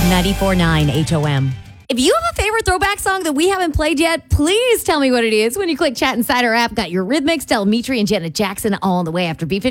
94.9 HOM. If you have a favorite throwback song that we haven't played yet, please tell me what it is when you click Chat Inside our app. Got your Rhythmics, Del Mitri, and Janet Jackson all on the way after B50.